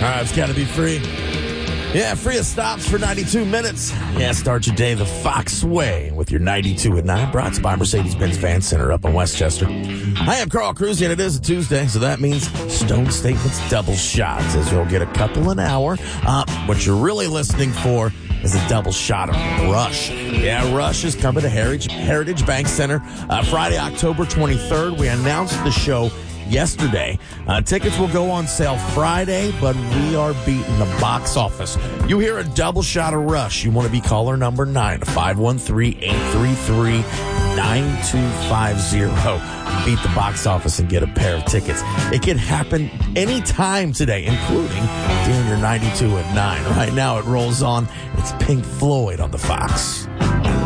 right, it's got to be free. Yeah, free of stops for 92 minutes. Yeah, start your day the Fox way with your 92 at 9. Brought to you by Mercedes-Benz Fan Center up in Westchester. I am Carl Cruz, and it is a Tuesday, so that means Stone Statement's double shots, as you'll get a couple an hour. What you're really listening for is a double shot of Rush. Yeah, Rush is coming to Heritage Bank Center Friday, October 23rd. We announced the show yesterday. Tickets will go on sale Friday, but we are beating the box office. You hear a double shot of Rush, you want to be caller number 9 to 513-833-9250. Beat the box office and get a pair of tickets. It can happen anytime today, including during your 92 at 9. Right now it rolls on. It's Pink Floyd on the Fox.